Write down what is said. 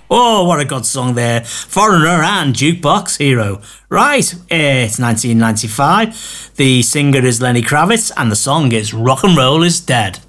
Oh, what a good song there. Foreigner and Jukebox Hero. Right, it's 1995. The singer is Lenny Kravitz and the song is Rock and Roll is Dead.